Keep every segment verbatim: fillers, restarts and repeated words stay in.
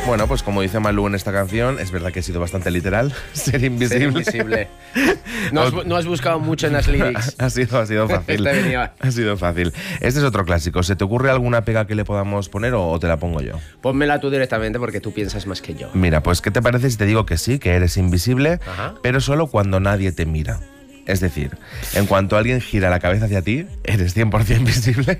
Bueno, pues como dice Malú en esta canción, es verdad que he sido bastante literal. Ser invisible. Ser invisible. No has, no has buscado mucho en las lyrics. Ha sido, ha sido fácil. Ha sido fácil. Este es otro clásico. ¿Se te ocurre alguna pega que le podamos poner o, o te la pongo yo? Pónmela tú directamente porque tú piensas más que yo. Mira, pues ¿qué te parece si te digo que sí, que eres invisible, Ajá. pero solo cuando nadie te mira? Es decir, en cuanto alguien gira la cabeza hacia ti, eres cien por ciento invisible.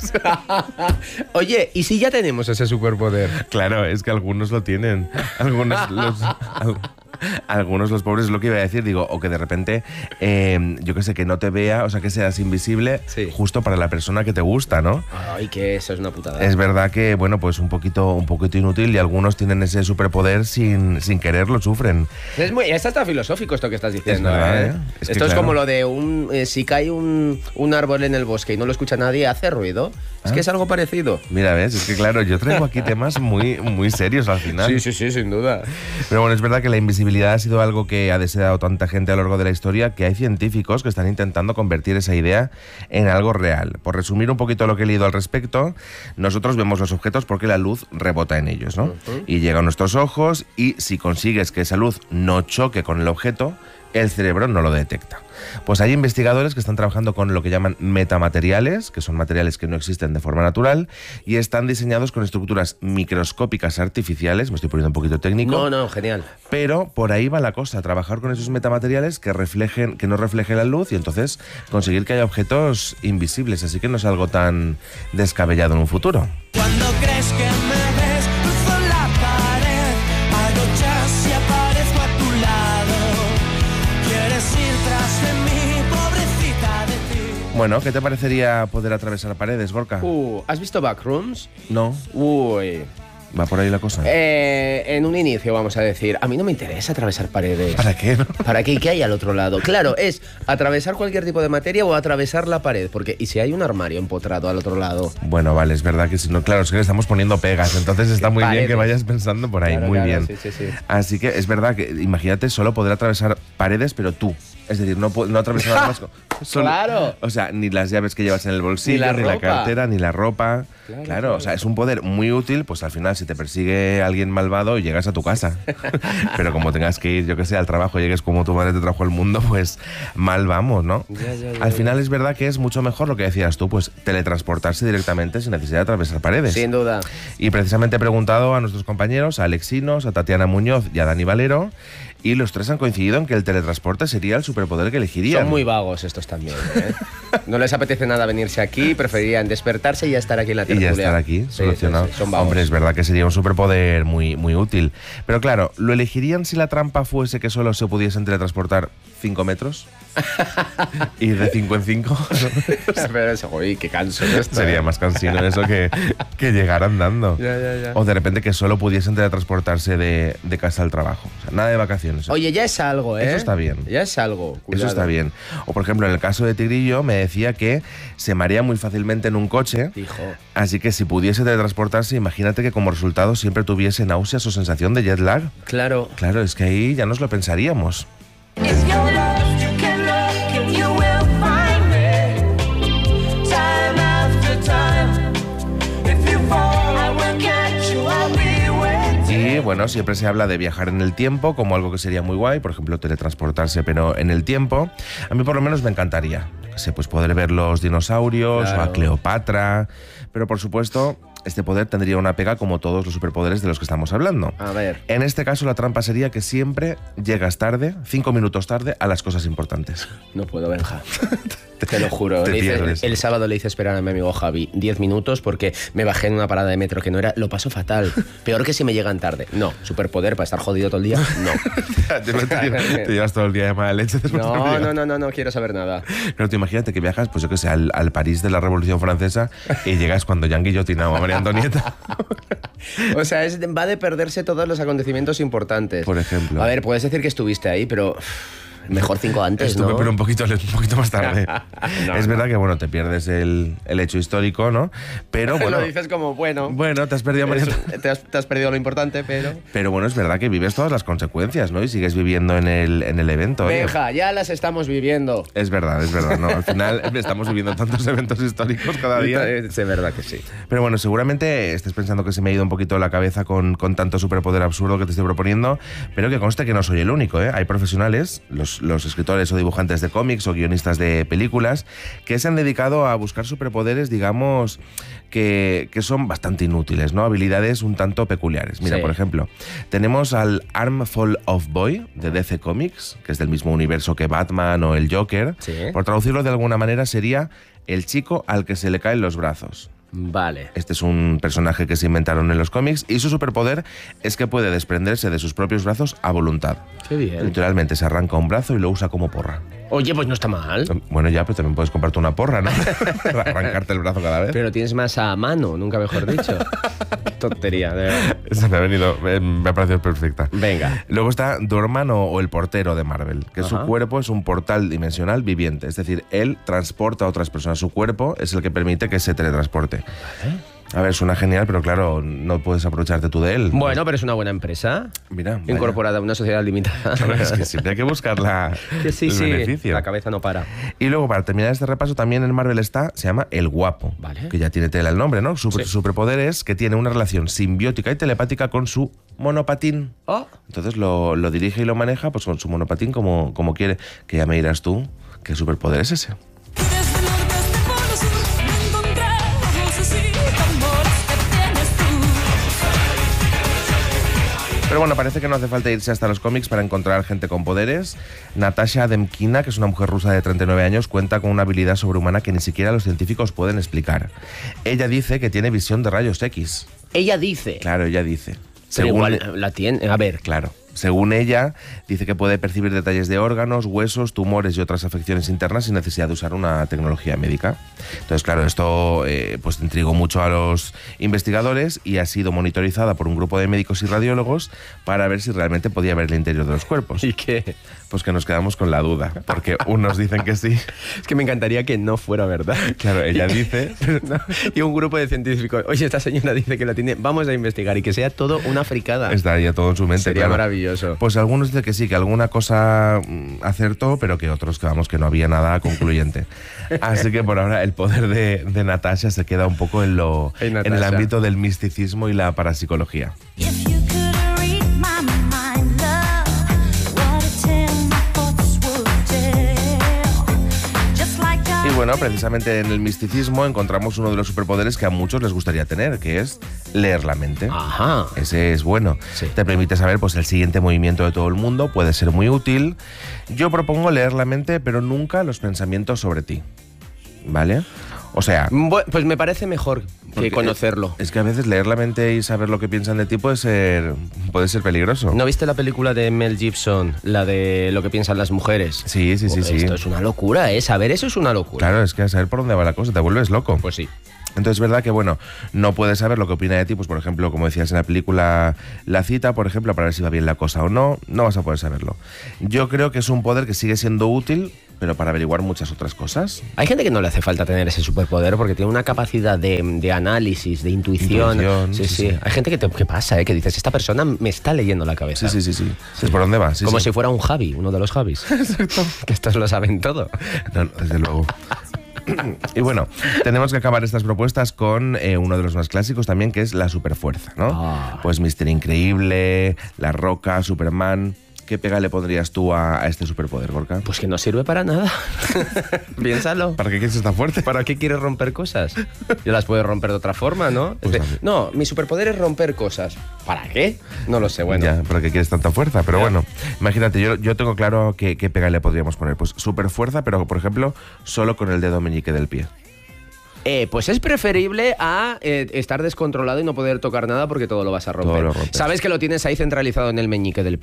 Oye, ¿y si ya tenemos ese superpoder? Claro, es que algunos lo tienen. Algunos los... al- Algunos, los pobres, es lo que iba a decir, digo, o que de repente, eh, yo qué sé, que no te vea, o sea, que seas invisible Sí. justo para la persona que te gusta, ¿no? Ay, que eso es una putada. Es verdad que, bueno, pues un poquito, un poquito inútil y algunos tienen ese superpoder sin, sin querer, lo sufren. Es muy, está hasta filosófico esto que estás diciendo. Es verdad, ¿eh? ¿eh? Es que esto es claro. como lo de un, eh, si cae un, un árbol en el bosque y no lo escucha nadie, hace ruido. Es Ah. que es algo parecido. Mira, ves, es que claro, yo traigo aquí temas muy, muy serios al final. Sí, sí, sí, sin duda. Pero bueno, es verdad que la invisibilidad ha sido algo que ha deseado tanta gente a lo largo de la historia, que hay científicos que están intentando convertir esa idea en algo real. Por resumir un poquito lo que he leído al respecto, nosotros vemos los objetos porque la luz rebota en ellos, ¿no? Uh-huh. Y llega a nuestros ojos y si consigues que esa luz no choque con el objeto, el cerebro no lo detecta. Pues hay investigadores que están trabajando con lo que llaman metamateriales, que son materiales que no existen de forma natural, y están diseñados con estructuras microscópicas artificiales, me estoy poniendo un poquito técnico, No, no, genial. pero por ahí va la cosa, trabajar con esos metamateriales que reflejen, que no reflejen la luz y entonces conseguir que haya objetos invisibles, así que no es algo tan descabellado en un futuro. Cuando crees que me ves, cruzo la pared, hago chas y aparezco a tu lado. Quieres ir tras de mí, pobrecita de ti. Bueno, ¿qué te parecería poder atravesar paredes, Gorka? Uh, ¿has visto Backrooms? No, Uy. va por ahí la cosa. Eh, en un inicio, vamos a decir, a mí no me interesa atravesar paredes. ¿Para qué, no? ¿Para qué? ¿Qué hay al otro lado? Claro, es atravesar cualquier tipo de materia o atravesar la pared. Porque, ¿y si hay un armario empotrado al otro lado? Bueno, vale, es verdad que si no, claro, es que le estamos poniendo pegas, entonces está muy bien Paredes. que vayas pensando por ahí, Claro, muy claro, bien. sí, sí, sí. Así que es verdad que, imagínate, solo poder atravesar paredes, pero tú. Es decir, no, pu- no atravesar nada más. con- solo- Claro. O sea, ni las llaves que llevas en el bolsillo, Ni ni la la, ropa. cartera, ni la ropa. Claro, Claro, claro. o sea, es un poder muy útil, pues al final si te persigue alguien malvado llegas a tu casa. Pero como tengas que ir, yo que sé, al trabajo, llegues como tu madre te trajo al mundo, pues mal vamos, ¿no? Ya, ya, ya, al ya. final es verdad que es mucho mejor lo que decías tú, pues teletransportarse directamente sin necesidad de atravesar paredes. Sin duda. Y precisamente he preguntado a nuestros compañeros, a Alexinos, a Tatiana Muñoz y a Dani Valero, y los tres han coincidido en que el teletransporte sería el superpoder que elegirían. Son muy vagos estos también, ¿eh? No les apetece nada venirse aquí, preferirían despertarse y ya estar aquí en la Y tertulia. ya estar aquí, Sí, solucionado. sí, sí, son vagos. Hombre, es verdad que sería un superpoder muy, muy útil. Pero claro, ¿lo elegirían si la trampa fuese que solo se pudiesen teletransportar cinco metros? ¿Y de cinco en cinco? Pero eso, uy, qué canso de esto. Sería ¿eh? más cansino eso que, que llegar andando. Ya, ya, ya. O de repente que solo pudiesen teletransportarse de, de casa al trabajo. O sea, nada de vacaciones. Oye, ya es algo, ¿eh? Eso está bien. Ya es algo. Eso Cuidado. está bien. O por ejemplo, en el caso de Tigrillo me decía que se marea muy fácilmente en un coche. Hijo. Así que si pudiese teletransportarse, imagínate que como resultado siempre tuviese náuseas o sensación de jet lag. Claro. Claro, es que ahí ya nos lo pensaríamos. If you're lost, you can look and you will find me. Time after time. If you fall, I will catch you, I'll be waiting. Y bueno, siempre se habla de viajar en el tiempo como algo que sería muy guay, por ejemplo, teletransportarse, pero en el tiempo. A mí por lo menos me encantaría. No sé, pues poder ver los dinosaurios o Claro. a Cleopatra. Pero por supuesto, este poder tendría una pega como todos los superpoderes de los que estamos hablando. A ver. En este caso, la trampa sería que siempre llegas tarde, cinco minutos tarde, a las cosas importantes. No puedo, Benja. Te lo juro. te Le hice- pierdes. el sábado le hice esperar a mi amigo Javi diez minutos porque me bajé en una parada de metro que no era. Lo paso fatal. Peor que si me llegan tarde. No. Superpoder para estar jodido todo el día. No. te, te- te llevas todo el día de mala leche después de No, llegar. no, no, no, no quiero saber nada. Pero tú imagínate que viajas, pues yo qué sé, al, al París de la Revolución Francesa y llegas cuando Jean Guillotinao a María Antonieta. O sea, es, va de perderse todos los acontecimientos importantes. Por ejemplo. A ver, puedes decir que estuviste ahí, pero uf, Mejor cinco antes, Estuve, ¿no? pero un poquito, un poquito más tarde. No, es no. verdad que, bueno, te pierdes el, el hecho histórico, ¿no? Pero bueno... Lo dices como, bueno... Bueno, te has perdido... es- te, has, te has perdido lo importante, pero... Pero bueno, es verdad que vives todas las consecuencias, ¿no? Y sigues viviendo en el, en el evento. oye. Benja, ya las estamos viviendo. Es verdad, es verdad, ¿no? Al final estamos viviendo tantos eventos históricos cada día. Es verdad que sí. Pero bueno, seguramente estés pensando que se me ha ido un poquito la cabeza con, con tanto superpoder absurdo que te estoy proponiendo, pero que conste que no soy el único, ¿eh? Hay profesionales, los, los escritores o dibujantes de cómics o guionistas de películas, que se han dedicado a buscar superpoderes, digamos, que, que son bastante inútiles, ¿no? Habilidades un tanto peculiares. Mira, Sí. por ejemplo, tenemos al Armful of Boy de D C Comics, que es del mismo universo que Batman o el Joker. Sí. Por traducirlo de alguna manera sería el chico al que se le caen los brazos. Vale. Este es un personaje que se inventaron en los cómics y su superpoder es que puede desprenderse de sus propios brazos a voluntad. Qué bien. Literalmente se arranca un brazo y lo usa como porra. Oye, pues no está mal. Bueno, ya, pero también puedes comprarte una porra, ¿no? Arrancarte el brazo cada vez. Pero tienes más a mano, nunca mejor dicho. Qué tontería, de verdad. Esa me ha venido, me, me ha parecido perfecta. Venga. Luego está Dorman o, o el portero de Marvel, que Ajá. su cuerpo es un portal dimensional viviente. Es decir, él transporta a otras personas. Su cuerpo es el que permite que se teletransporte. A ver, suena genial, pero claro, no puedes aprovecharte tú de él. Bueno, pero es una buena empresa. Mira, vaya. Incorporada a una sociedad limitada. Claro, es que siempre hay que buscar la, Que sí, el sí. beneficio. La cabeza no para. Y luego, para terminar este repaso, también en Marvel está, se llama El Guapo, Vale. que ya tiene tela el nombre, ¿no? Su Sí. superpoder es que tiene una relación simbiótica y telepática con su monopatín. Oh. Entonces lo, lo dirige y lo maneja pues con su monopatín como, como quiere. Que ya me dirás tú, ¿qué superpoder es ese? Desde norte hasta el polo sur, me encontramos así, tambores que tienes tú. Pero bueno, parece que no hace falta irse hasta los cómics para encontrar gente con poderes. Natasha Demkina, que es una mujer rusa de treinta y nueve años, cuenta con una habilidad sobrehumana que ni siquiera los científicos pueden explicar. Ella dice que tiene visión de rayos X. Ella dice. Claro, ella dice. Pero igual la tiene. A ver. Claro. Según ella, dice que puede percibir detalles de órganos, huesos, tumores y otras afecciones internas sin necesidad de usar una tecnología médica. Entonces, claro, esto eh, pues intrigó mucho a los investigadores y ha sido monitorizada por un grupo de médicos y radiólogos para ver si realmente podía ver el interior de los cuerpos. ¿Y qué? Pues que nos quedamos con la duda, porque unos dicen que sí. Es que me encantaría que no fuera verdad. Claro, ella dice... No. Y un grupo de científicos, oye, esta señora dice que la tiene, vamos a investigar y que sea todo una fricada. Estaría todo en su mente. Sería claro. maravilloso. Pues algunos dicen que sí, que alguna cosa mm, acertó, pero que otros que vamos, que no había nada concluyente. Así que por ahora el poder de, de Natasha se queda un poco en, lo, Hey, en el Natasha. ámbito del misticismo y la parapsicología. If you could read my mind, love, what a tale my thoughts would tell. Just like Y bueno, precisamente en el misticismo encontramos uno de los superpoderes que a muchos les gustaría tener, que es leer la mente. Ajá. Ese es bueno. Sí. Te permite saber pues, el siguiente movimiento de todo el mundo, puede ser muy útil. Yo propongo leer la mente, pero nunca los pensamientos sobre ti. ¿Vale? O sea... Bu- Pues me parece mejor porque que conocerlo. Es que a veces leer la mente y saber lo que piensan de ti puede ser, puede ser peligroso. ¿No viste la película de Mel Gibson, la de lo que piensan las mujeres? Sí, sí, sí, sí. Esto es una locura, ¿eh? Saber eso es una locura. Claro, es que a saber por dónde va la cosa, te vuelves loco. Pues sí. Entonces es verdad que, bueno, no puedes saber lo que opina de ti, pues por ejemplo, como decías en la película La Cita, por ejemplo, para ver si va bien la cosa o no, no vas a poder saberlo. Yo creo que es un poder que sigue siendo útil, pero para averiguar muchas otras cosas. Hay gente que no le hace falta tener ese superpoder porque tiene una capacidad de, de análisis, de intuición. Intuición, sí, sí, sí, sí. Hay gente que, te, que pasa, ¿eh? Que dices, esta persona me está leyendo la cabeza. Sí, sí, sí, sí. ¿Sabes por dónde va? Sí, Como sí. si fuera un Javi, uno de los Javis. Exacto. Que estos lo saben todo. No, no, desde luego. Y bueno, tenemos que acabar estas propuestas con eh, uno de los más clásicos también, que es la superfuerza, ¿no? Ah. Pues míster Increíble, La Roca, Superman. ¿Qué pega le pondrías tú a, a este superpoder, Gorka? Pues que no sirve para nada. Piénsalo. ¿Para qué quieres estar fuerte? ¿Para qué quieres romper cosas? Yo las puedo romper de otra forma, ¿no? Pues Es de, a mí- no, mi superpoder es romper cosas. ¿Para qué? No lo sé, bueno. Ya, ¿para qué quieres tanta fuerza? Pero Ya. bueno, imagínate, yo, yo tengo claro qué, qué pega le podríamos poner. Pues superfuerza, pero por ejemplo, solo con el dedo meñique del pie. Eh, pues es preferible a eh, estar descontrolado y no poder tocar nada porque todo lo vas a romper. Todo lo rompes. ¿Sabes que lo tienes ahí centralizado en el meñique del pie?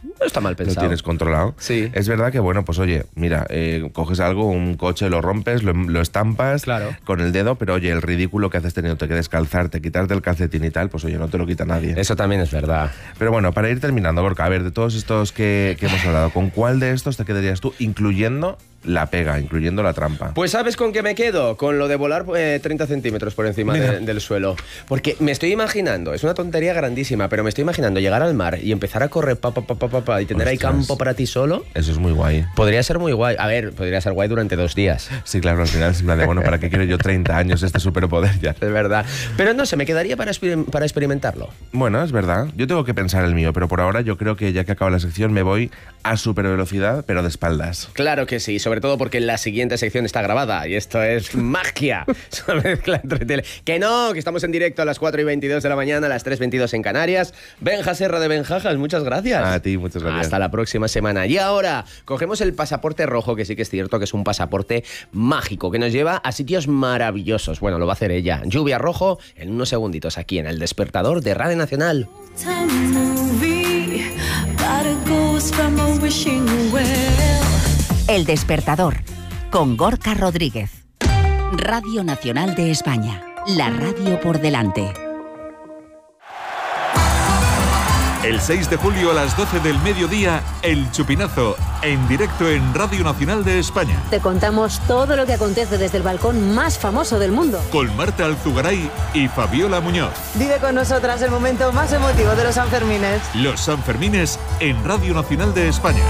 No está mal lo pensado. tienes controlado. Sí. Es verdad que, bueno, pues oye, mira, eh, coges algo, un coche, lo rompes, lo, lo estampas Claro. con el dedo, pero oye, el ridículo que haces teniendo que descalzarte, quitarte el calcetín y tal, pues oye, no te lo quita nadie. Eso también es verdad. Pero bueno, para ir terminando, Gorka, a ver, de todos estos que, que hemos hablado, ¿con cuál de estos te quedarías tú, incluyendo la pega, incluyendo la trampa? Pues ¿sabes con qué me quedo? Con lo de volar eh, treinta centímetros por encima de- del suelo. Porque me estoy imaginando, es una tontería grandísima, pero me estoy imaginando llegar al mar y empezar a correr pa, pa, pa, pa, pa, pa, y tener ahí Ostras. campo para ti solo. Eso es muy guay. Podría ser muy guay. A ver, podría ser guay durante dos días. Sí, claro, al final es en plan de, bueno, ¿para qué quiero yo treinta años este superpoder ya? Es verdad. Pero no sé, me quedaría para, exper- para experimentarlo. Bueno, es verdad. Yo tengo que pensar el mío, pero por ahora yo creo que ya que acaba la sección me voy a supervelocidad, pero de espaldas. Claro que sí, sobre todo porque la siguiente sección está grabada y esto es magia. Es una mezcla entre tele. Que no, que estamos en directo a las cuatro y veintidós de la mañana, a las tres y veintidós en Canarias. Benja Serra de Benjajas, muchas gracias. A ti, muchas gracias. Hasta la próxima semana. Y ahora, cogemos el pasaporte rojo, que sí que es cierto que es un pasaporte mágico, que nos lleva a sitios maravillosos. Bueno, lo va a hacer ella. Lluvia Rojo, en unos segunditos aquí en El Despertador de Radio Nacional. Time movie about a ghost from a wishing well. El Despertador, con Gorka Rodríguez. Radio Nacional de España, la radio por delante. El seis de julio a las doce del mediodía, El Chupinazo, en directo en Radio Nacional de España. Te contamos todo lo que acontece desde el balcón más famoso del mundo. Con Marta Alzugaray y Fabiola Muñoz. Vive con nosotras el momento más emotivo de los Sanfermines. Los Sanfermines en Radio Nacional de España.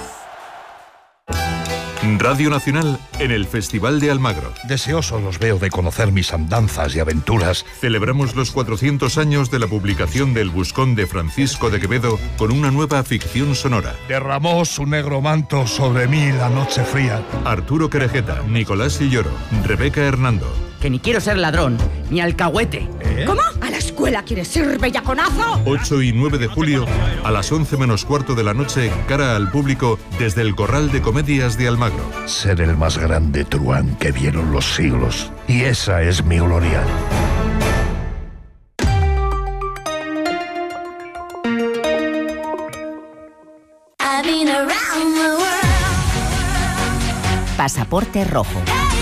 Radio Nacional en el Festival de Almagro. Deseoso los veo de conocer mis andanzas y aventuras. Celebramos los cuatrocientos años de la publicación del Buscón de Francisco de Quevedo con una nueva ficción sonora. Derramó su negro manto sobre mí la noche fría. Arturo Querejeta, Nicolás Silloro, Rebeca Hernando. Que ni quiero ser ladrón, ni alcahuete. ¿Cómo? ¿A la escuela quieres ir, bellaconazo? ocho y nueve de julio, a las once menos cuarto de la noche, cara al público, desde el Corral de Comedias de Almagro. Ser el más grande truán que vieron los siglos. Y esa es mi gloria. Pasaporte rojo.